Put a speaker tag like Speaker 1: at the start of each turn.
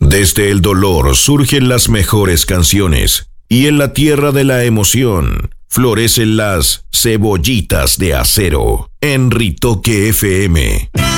Speaker 1: Desde el dolor surgen las mejores canciones y en la tierra de la emoción florecen las cebollitas de acero. En Ritoque FM.